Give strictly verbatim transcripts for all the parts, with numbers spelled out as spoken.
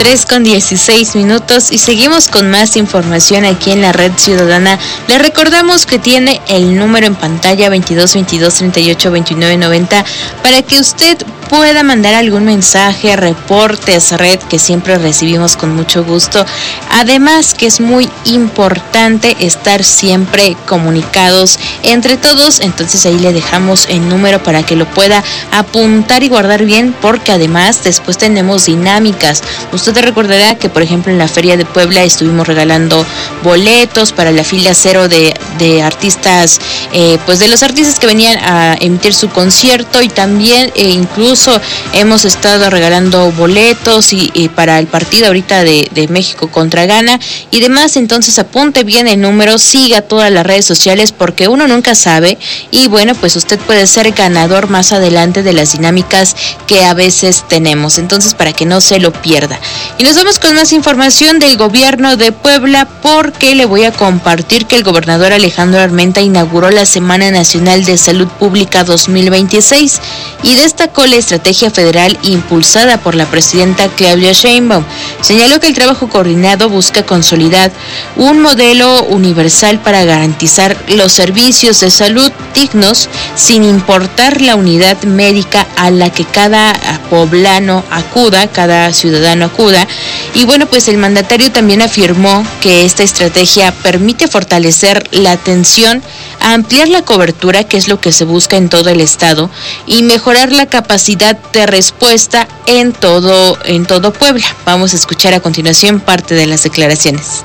tres con dieciséis minutos y seguimos con más información aquí en la Red Ciudadana. Le recordamos que tiene el número en pantalla veintidós veintidós treinta y ocho veintinueve noventa para que usted pueda mandar algún mensaje, reportes, red, que siempre recibimos con mucho gusto. Además que es muy importante estar siempre comunicados entre todos, entonces ahí le dejamos el número para que lo pueda apuntar y guardar bien, porque además después tenemos dinámicas. Usted recordará que, por ejemplo, en la Feria de Puebla estuvimos regalando boletos para la fila cero de, de artistas, eh, pues de los artistas que venían a emitir su concierto, y también eh, incluso hemos estado regalando boletos y, y para el partido ahorita de, de México contra Ghana y demás. Entonces apunte bien el número, siga todas las redes sociales, porque uno nunca sabe, y bueno, pues usted puede ser ganador más adelante de las dinámicas que a veces tenemos, entonces para que no se lo pierda. Y nos vamos con más información del gobierno de Puebla, porque le voy a compartir que el gobernador Alejandro Armenta inauguró la Semana Nacional de Salud Pública dos mil veintiséis y destacó la estrategia federal impulsada por la presidenta Claudia Sheinbaum. Señaló que el trabajo coordinado busca consolidar un modelo universal para garantizar los servicios de salud dignos sin importar la unidad médica a la que cada poblano acuda, cada ciudadano acuda. Y bueno, pues el mandatario también afirmó que esta estrategia permite fortalecer la atención, ampliar la cobertura, que es lo que se busca en todo el estado, y mejorar la capacidad de respuesta en todo, en todo Puebla. Vamos a escuchar a continuación parte de las declaraciones.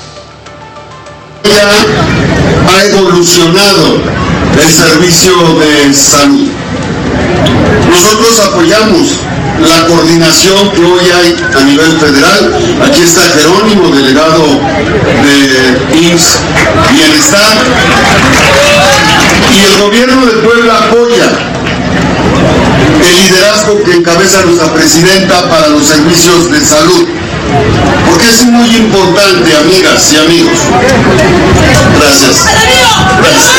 Ya ha evolucionado el servicio de salud. Nosotros apoyamos la coordinación que hoy hay a nivel federal. Aquí está Jerónimo, delegado de I M S S Bienestar, y el gobierno de Puebla apoya el liderazgo que encabeza nuestra presidenta para los servicios de salud, porque es muy importante, amigas y amigos. Gracias. Gracias.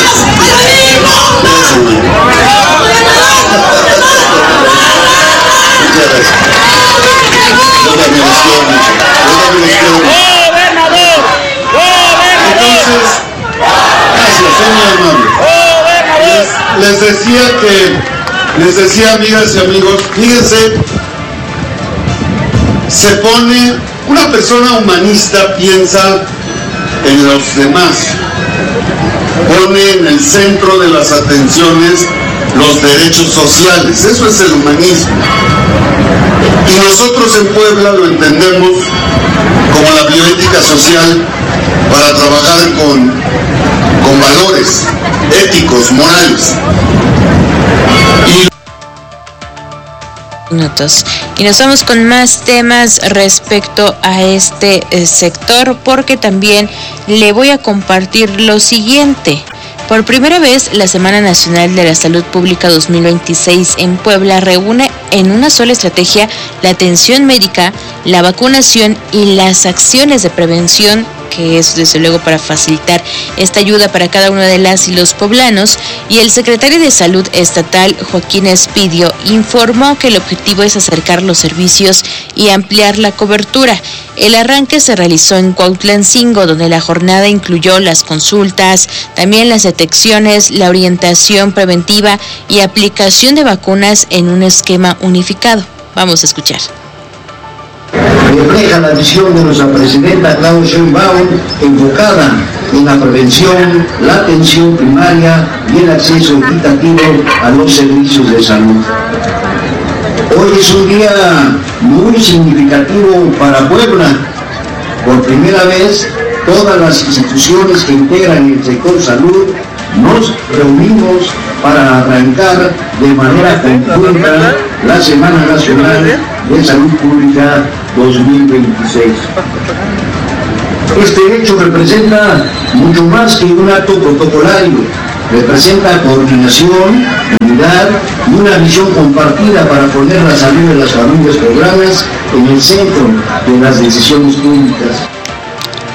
Muchas gracias. Yo también les quiero mucho. Yo también les quiero mucho. Entonces, gracias, son muy amables. Les, les decía que, les decía, amigas y amigos, fíjense, se pone, una persona humanista piensa en los demás, pone en el centro de las atenciones los derechos sociales. Eso es el humanismo. Y nosotros en Puebla lo entendemos como la bioética social, para trabajar con, con valores éticos, morales. Y minutos. Y nos vamos con más temas respecto a este eh, sector, porque también le voy a compartir lo siguiente. Por primera vez, la Semana Nacional de la Salud Pública dos mil veintiséis en Puebla reúne en una sola estrategia la atención médica, la vacunación y las acciones de prevención, que es desde luego para facilitar esta ayuda para cada uno de las y los poblanos. Y el secretario de Salud Estatal, Joaquín Espidio, informó que el objetivo es acercar los servicios y ampliar la cobertura. El arranque se realizó en Cuautlancingo, donde la jornada incluyó las consultas, también las detecciones, la orientación preventiva y aplicación de vacunas en un esquema unificado. Vamos a escuchar. Refleja la visión de nuestra presidenta Claudia Sheinbaum, enfocada en la prevención, la atención primaria y el acceso equitativo a los servicios de salud. Hoy es un día muy significativo para Puebla. Por primera vez, todas las instituciones que integran el sector salud nos reunimos para arrancar de manera conjunta la Semana Nacional de Salud Pública dos mil veintiséis. Este hecho representa mucho más que un acto protocolario, representa coordinación, unidad y una visión compartida para poner la salud de las familias poblanas en el centro de las decisiones públicas.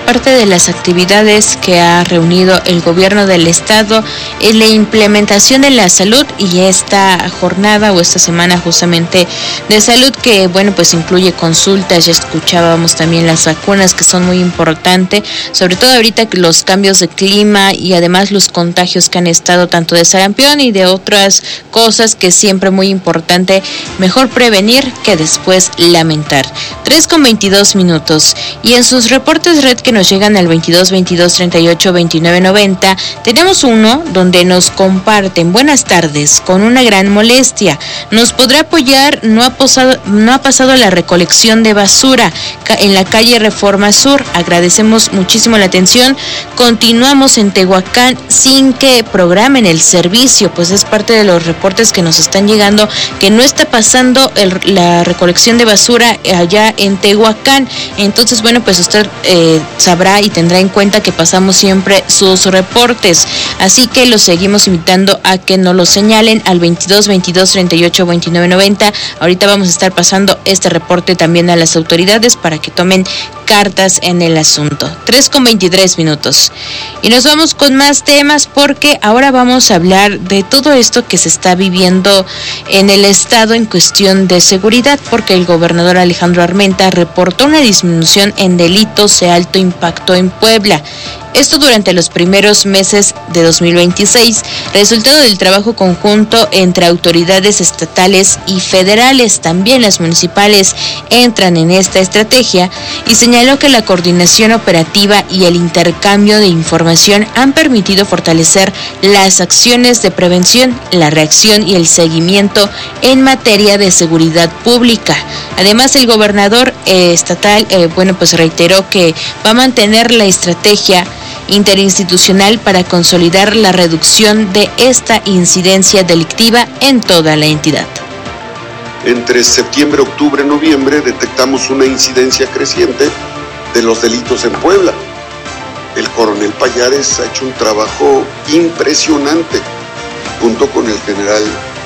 parte de las actividades que ha reunido el gobierno del estado es la implementación de la salud y esta jornada o esta semana justamente de salud que, bueno, pues incluye consultas, ya escuchábamos también las vacunas que son muy importantes, sobre todo ahorita que los cambios de clima y además los contagios que han estado tanto de sarampión y de otras cosas que siempre muy importante, mejor prevenir que después lamentar. tres con veintidós minutos y en sus reportes red que nos llegan al veintidós veintidós treinta y ocho veintinueve noventa, tenemos uno donde nos comparten: buenas tardes, con una gran molestia, ¿nos podrá apoyar? No ha pasado, no ha pasado la recolección de basura en la calle Reforma Sur, agradecemos muchísimo la atención, continuamos en Tehuacán sin que programen el servicio, pues es parte de los reportes que nos están llegando, que no está pasando el, la recolección de basura allá en Tehuacán. Entonces, bueno, pues usted eh, sabrá y tendrá en cuenta que pasamos siempre sus reportes, así que los seguimos invitando a que nos lo señalen al veintidós veintidós treinta y ocho veintinueve noventa. Ahorita vamos a estar pasando este reporte también a las autoridades para que tomen cartas en el asunto. tres con veintitrés minutos. Y nos vamos con más temas porque ahora vamos a hablar de todo esto que se está viviendo en el estado en cuestión de seguridad, porque el gobernador Alejandro Armenta reportó una disminución en delitos de alto impacto en Puebla. Esto durante los primeros meses de dos mil veintiséis, resultado del trabajo conjunto entre autoridades estatales y federales. También las municipales entran en esta estrategia y señaló que la coordinación operativa y el intercambio de información han permitido fortalecer las acciones de prevención, la reacción y el seguimiento en materia de seguridad pública. Además, el gobernador eh, estatal, eh, bueno, pues reiteró que va a mantener la estrategia interinstitucional para consolidar la reducción de esta incidencia delictiva en toda la entidad. Entre septiembre, octubre, noviembre detectamos una incidencia creciente de los delitos en Puebla. El coronel Payares ha hecho un trabajo impresionante junto con el general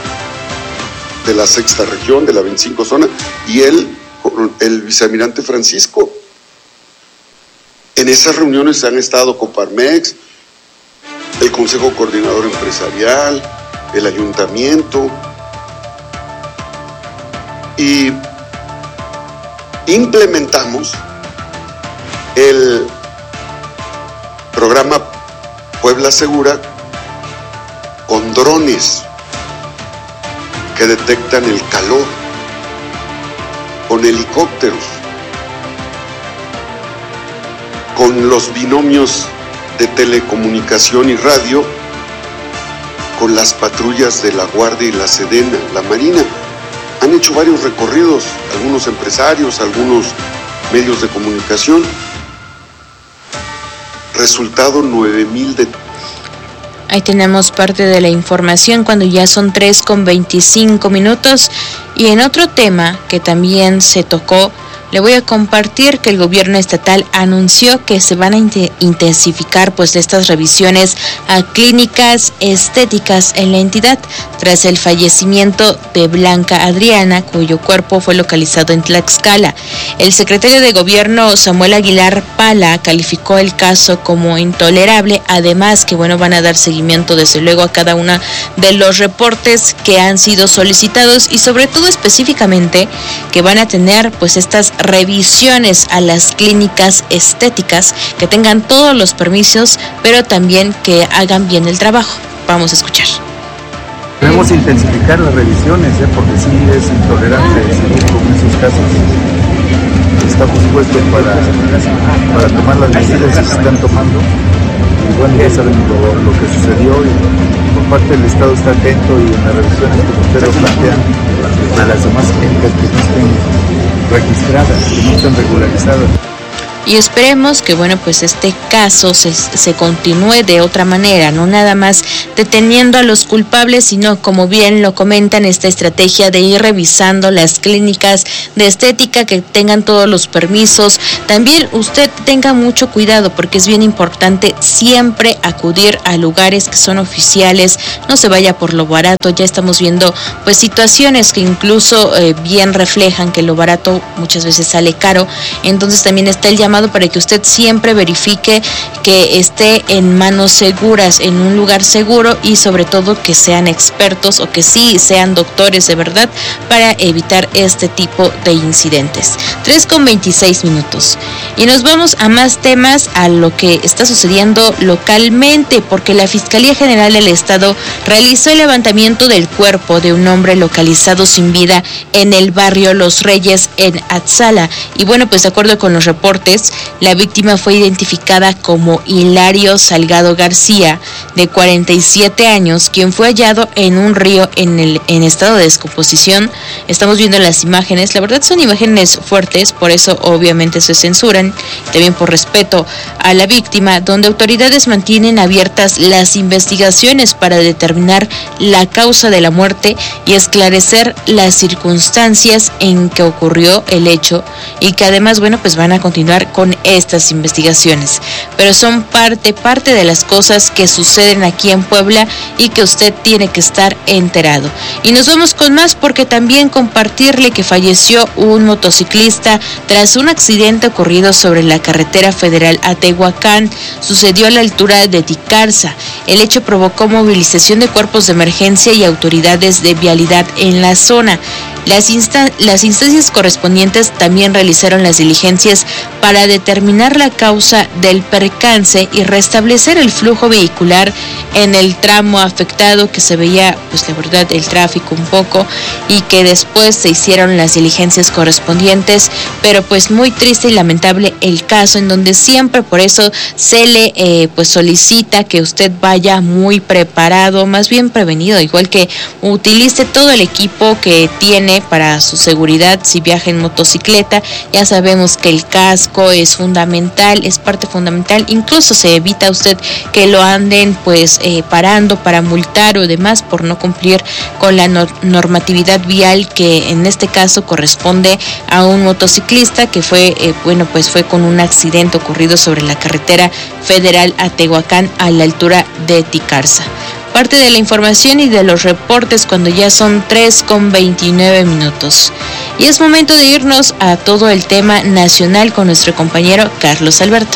de la sexta región, de la veinticinco zona, y él, el vicealmirante Francisco. En esas reuniones han estado Coparmex, el Consejo Coordinador Empresarial, el Ayuntamiento, y implementamos el programa Puebla Segura con drones que detectan el calor, con helicópteros, con los binomios de telecomunicación y radio, con las patrullas de la Guardia y la Sedena, la Marina. Han hecho varios recorridos, algunos empresarios, algunos medios de comunicación. Resultado, nueve mil de... Ahí tenemos parte de la información cuando ya son tres con veinticinco minutos. Y en otro tema que también se tocó, le voy a compartir que el gobierno estatal anunció que se van a intensificar pues estas revisiones a clínicas estéticas en la entidad tras el fallecimiento de Blanca Adriana, cuyo cuerpo fue localizado en Tlaxcala. El secretario de gobierno Samuel Aguilar Pala calificó el caso como intolerable, además que bueno, van a dar seguimiento desde luego a cada uno de los reportes que han sido solicitados y sobre todo específicamente que van a tener pues estas revisiones a las clínicas estéticas, que tengan todos los permisos, pero también que hagan bien el trabajo. Vamos a escuchar. Debemos intensificar las revisiones, ¿eh? porque sí es intolerable seguir con esos casos. Estamos puestos para, para tomar las medidas que se están tomando. Y bueno, ya saben lo, lo que sucedió y por parte del Estado está atento y en las revisiones que ustedes plantean a las demás clínicas que no estén registradas, que no estén regularizadas. Y esperemos que bueno pues este caso se, se continúe de otra manera, no nada más deteniendo a los culpables, sino como bien lo comentan, esta estrategia de ir revisando las clínicas de estética, que tengan todos los permisos. También usted tenga mucho cuidado porque es bien importante siempre acudir a lugares que son oficiales, no se vaya por lo barato. Ya estamos viendo pues situaciones que incluso eh, bien reflejan que lo barato muchas veces sale caro, entonces también está el llamado llamado para que usted siempre verifique que esté en manos seguras, en un lugar seguro y sobre todo que sean expertos o que sí sean doctores de verdad para evitar este tipo de incidentes. tres con veintiséis minutos. Y nos vamos a más temas, a lo que está sucediendo localmente, porque la Fiscalía General del Estado realizó el levantamiento del cuerpo de un hombre localizado sin vida en el barrio Los Reyes en Atzala. Y bueno, pues de acuerdo con los reportes, la víctima fue identificada como Hilario Salgado García, de cuarenta y siete años, quien fue hallado en un río en el en estado de descomposición. Estamos viendo las imágenes, la verdad son imágenes fuertes, por eso obviamente se censuran, también por respeto a la víctima, donde autoridades mantienen abiertas las investigaciones para determinar la causa de la muerte y esclarecer las circunstancias en que ocurrió el hecho, y que además, bueno, pues van a continuar con estas investigaciones. Pero son parte, parte de las cosas que suceden aquí en Puebla y que usted tiene que estar enterado. Y nos vamos con más, porque también compartirle que falleció un motociclista tras un accidente ocurrido sobre la carretera federal a Tehuacán. Sucedió a la altura de Ticarza. El hecho provocó movilización de cuerpos de emergencia y autoridades de vialidad en la zona. Las, insta- las instancias correspondientes también realizaron las diligencias para determinar la causa del percance y restablecer el flujo vehicular en el tramo afectado, que se veía, pues la verdad, el tráfico un poco, y que después se hicieron las diligencias correspondientes. Pero pues muy triste y lamentable el caso, en donde siempre por eso se le eh, pues solicita que usted vaya muy preparado, más bien prevenido, igual que utilice todo el equipo que tiene para su seguridad si viaja en motocicleta. Ya sabemos que el casco es fundamental, es parte fundamental, incluso se evita usted que lo anden pues eh, parando para multar o demás por no cumplir con la no- normatividad vial, que en este caso corresponde a un motociclista que fue, eh, bueno, pues fue con un accidente ocurrido sobre la carretera federal a Tehuacán a la altura de Ticarza. Parte de la información y de los reportes cuando ya son tres con veintinueve minutos. Y es momento de irnos a todo el tema nacional con nuestro compañero Carlos Alberto.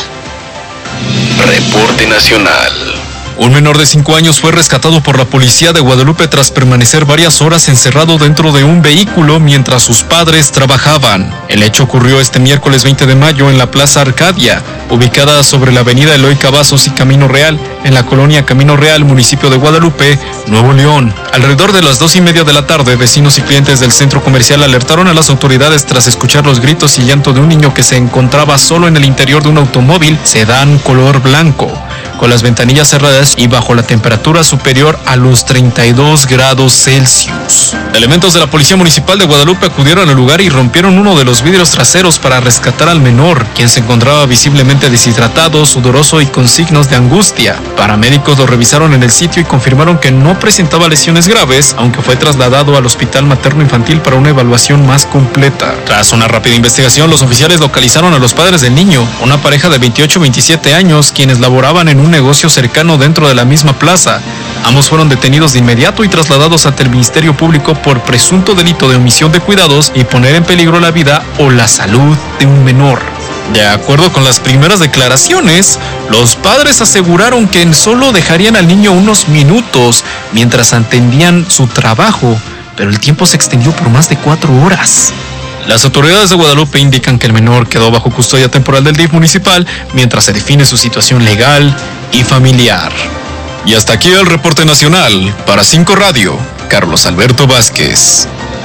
Reporte nacional. Un menor de cinco años fue rescatado por la policía de Guadalupe tras permanecer varias horas encerrado dentro de un vehículo mientras sus padres trabajaban. El hecho ocurrió este miércoles veinte de mayo en la Plaza Arcadia, ubicada sobre la avenida Eloy Cavazos y Camino Real, en la colonia Camino Real, municipio de Guadalupe, Nuevo León. Alrededor de las dos y media de la tarde, vecinos y clientes del centro comercial alertaron a las autoridades tras escuchar los gritos y llanto de un niño que se encontraba solo en el interior de un automóvil sedán color blanco, con las ventanillas cerradas y bajo la temperatura superior a los treinta y dos grados Celsius. Elementos de la Policía Municipal de Guadalupe acudieron al lugar y rompieron uno de los vidrios traseros para rescatar al menor, quien se encontraba visiblemente deshidratado, sudoroso y con signos de angustia. Paramédicos lo revisaron en el sitio y confirmaron que no presentaba lesiones graves, aunque fue trasladado al Hospital Materno Infantil para una evaluación más completa. Tras una rápida investigación, los oficiales localizaron a los padres del niño, una pareja de veintiocho a veintisiete años, quienes laboraban en un negocio cercano dentro de la misma plaza. Ambos fueron detenidos de inmediato y trasladados ante el Ministerio Público por presunto delito de omisión de cuidados y poner en peligro la vida o la salud de un menor. De acuerdo con las primeras declaraciones, los padres aseguraron que solo dejarían al niño unos minutos mientras atendían su trabajo, pero el tiempo se extendió por más de cuatro horas. Las autoridades de Guadalupe indican que el menor quedó bajo custodia temporal del D I F municipal mientras se define su situación legal y familiar. Y hasta aquí el reporte nacional. Para cinco Radio, Carlos Alberto Vázquez.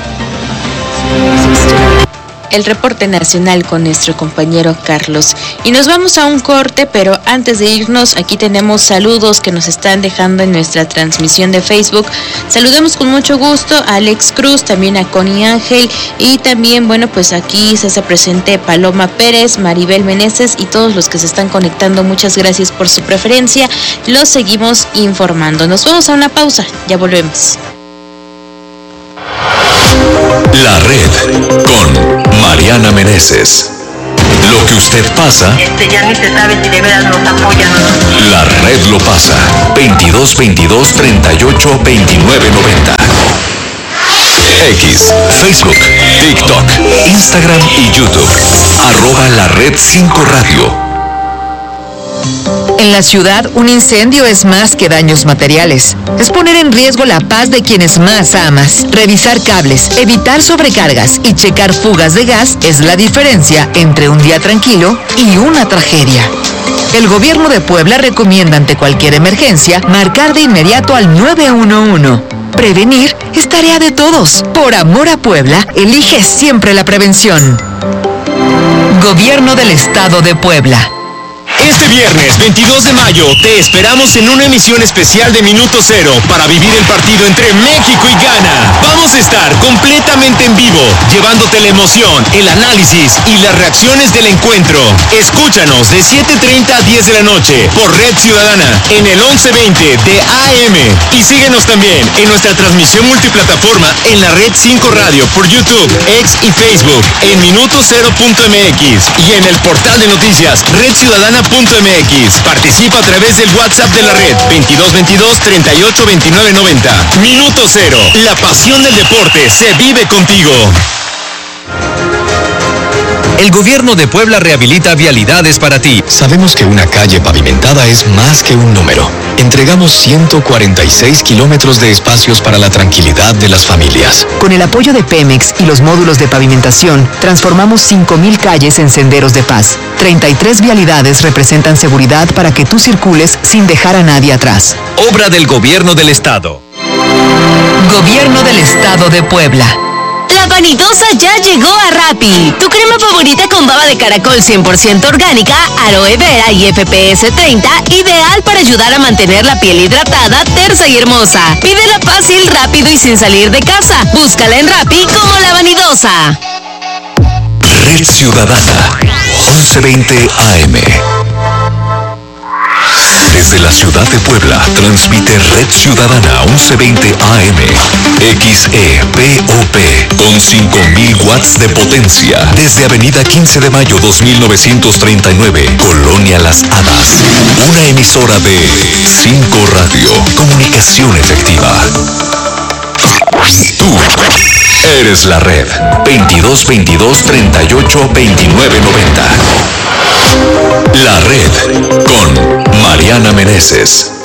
El reporte nacional con nuestro compañero Carlos. Y nos vamos a un corte, pero antes de irnos, aquí tenemos saludos que nos están dejando en nuestra transmisión de Facebook. Saludamos con mucho gusto a Alex Cruz, también a Connie Ángel, y también, bueno, pues aquí se hace presente Paloma Pérez, Maribel Meneses y todos los que se están conectando. Muchas gracias por su preferencia. Los seguimos informando. Nos vamos a una pausa, ya volvemos. La Red con Mariana Meneses. Lo que usted pasa. Este ya ni se sabe si de veras nos apoyan o no. La Red lo pasa. veintidós veintidós treinta y ocho veintinueve noventa. X, Facebook, TikTok, Instagram y YouTube. Arroba la red cinco radio. En la ciudad, un incendio es más que daños materiales. Es poner en riesgo la paz de quienes más amas. Revisar cables, evitar sobrecargas y checar fugas de gas es la diferencia entre un día tranquilo y una tragedia. El gobierno de Puebla recomienda ante cualquier emergencia marcar de inmediato al nueve uno uno. Prevenir es tarea de todos. Por amor a Puebla, elige siempre la prevención. Gobierno del Estado de Puebla. Este viernes veintidós de mayo te esperamos en una emisión especial de Minuto Cero para vivir el partido entre México y Ghana. Vamos a estar completamente en vivo, llevándote la emoción, el análisis y las reacciones del encuentro. Escúchanos de siete treinta a diez de la noche por Red Ciudadana en el once veinte de A M. Y síguenos también en nuestra transmisión multiplataforma en la Red cinco Radio por YouTube, X y Facebook en minuto cero punto m x y en el portal de noticias red ciudadana punto m x. Participa a través del WhatsApp de la red veintidós veintidós treinta y ocho veintinueve noventa. Minuto Cero. La pasión del deporte se vive contigo. El gobierno de Puebla rehabilita vialidades para ti. Sabemos que una calle pavimentada es más que un número. Entregamos ciento cuarenta y seis kilómetros de espacios para la tranquilidad de las familias. Con el apoyo de Pemex y los módulos de pavimentación, transformamos cinco mil calles en senderos de paz. treinta y tres vialidades representan seguridad para que tú circules sin dejar a nadie atrás. Obra del Gobierno del Estado. Gobierno del Estado de Puebla. La vanidosa ya llegó a Rappi. Tu crema favorita con baba de caracol cien por ciento orgánica, aloe vera y F P S treinta, ideal para ayudar a mantener la piel hidratada, tersa y hermosa. Pídela fácil, rápido y sin salir de casa. Búscala en Rappi como La Vanidosa. Red Ciudadana, once veinte A M. Desde la ciudad de Puebla, transmite Red Ciudadana once veinte A M, X E P O P, con cinco mil watts de potencia, desde Avenida quince de mayo dos mil novecientos treinta y nueve, Colonia Las Hadas. Una emisora de cinco Radio, comunicación efectiva. Tú eres la red. veintidós veintidós treinta y ocho veintinueve noventa. La red con Mariana Meneses.